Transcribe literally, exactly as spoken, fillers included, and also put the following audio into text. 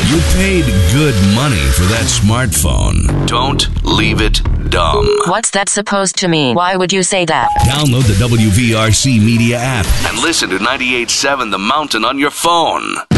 You paid good money for that smartphone. Don't leave it dumb. What's that supposed to mean? Why would you say that? Download the W V R C Media app and listen to ninety-eight point seven The Mountain on your phone.